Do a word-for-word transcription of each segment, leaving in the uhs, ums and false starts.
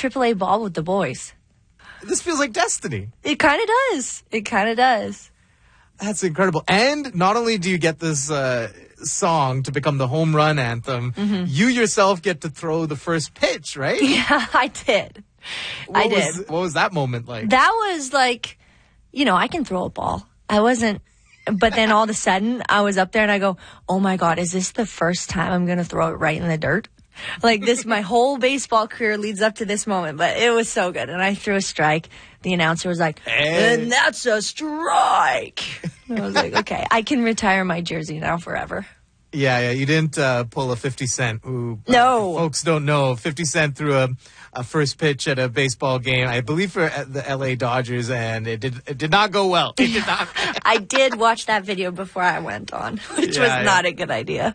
triple A ball with the boys. This feels like destiny. It kind of does. It kind of does. That's incredible. And not only do you get this uh, song to become the home run anthem, mm-hmm. you yourself get to throw the first pitch, right? Yeah, I did. What I was, did. What was that moment like? That was like, you know, I can throw a ball. I wasn't, but then all of a sudden I was up there and I go, oh my God, is this the first time I'm going to throw it right in the dirt? Like this, my whole baseball career leads up to this moment, but it was so good. And I threw a strike. The announcer was like, hey. and that's a strike. And I was like, okay, I can retire my jersey now forever. Yeah, yeah. You didn't uh, pull a fifty cent. Ooh, no. Folks don't know. fifty cent threw a, a first pitch at a baseball game, I believe for the L A Dodgers, and it did it did not go well. It did not. I did watch that video before I went on, which yeah, was yeah. not a good idea.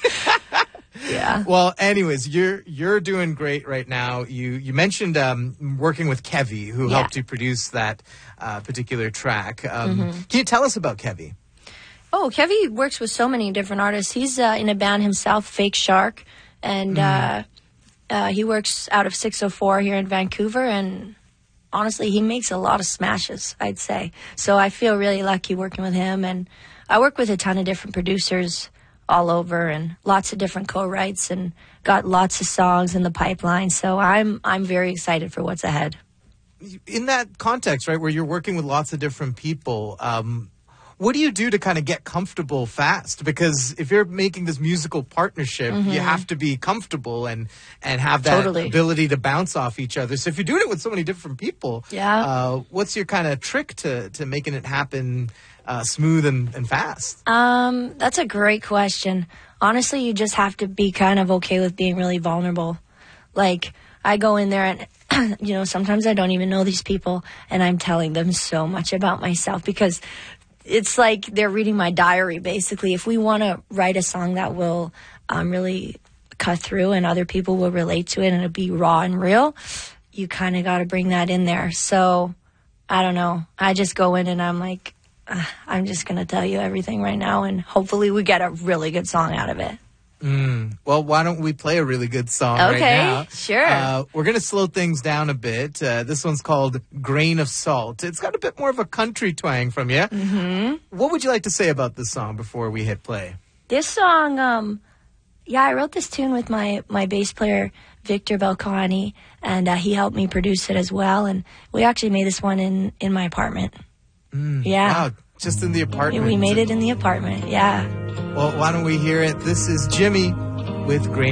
Yeah. Well, anyways, you're you're doing great right now. You you mentioned um, working with Kevy, who yeah. helped you produce that uh, particular track. Um, mm-hmm. Can you tell us about Kevy? Oh, Kevy works with so many different artists. He's uh, in a band himself, Fake Shark, and mm. uh, uh, he works out of six oh four here in Vancouver. And honestly, he makes a lot of smashes, I'd say. So I feel really lucky working with him. And I work with a ton of different producers all over, and lots of different co-writes, and got lots of songs in the pipeline. So I'm I'm very excited for what's ahead. In that context, right, where you're working with lots of different people, um, what do you do to kind of get comfortable fast? Because if you're making this musical partnership, mm-hmm. you have to be comfortable and, and have that totally. ability to bounce off each other. So if you're doing it with so many different people, yeah. uh, what's your kind of trick to, to making it happen uh, smooth and, and fast? Um, that's a great question. Honestly, you just have to be kind of okay with being really vulnerable. Like, I go in there and, you know, sometimes I don't even know these people, and I'm telling them so much about myself because it's like they're reading my diary, basically. If we want to write a song that will um, really cut through and other people will relate to it and it'll be raw and real, you kind of got to bring that in there. So, I don't know. I just go in and I'm like, uh, I'm just going to tell you everything right now, and hopefully we get a really good song out of it. Mm. Well, why don't we play a really good song okay, right now? Sure. Uh, we're going to slow things down a bit. Uh, this one's called Grain of Salt. It's got a bit more of a country twang from you. Mm-hmm. What would you like to say about this song before we hit play? This song, um, yeah, I wrote this tune with my, my bass player, Victor Belcani, and uh, he helped me produce it as well. And we actually made this one in, in my apartment. Mm, yeah. Wow, just in the apartment. We made it in the apartment, yeah. Well, why don't we hear it? This is Jimmy with Grain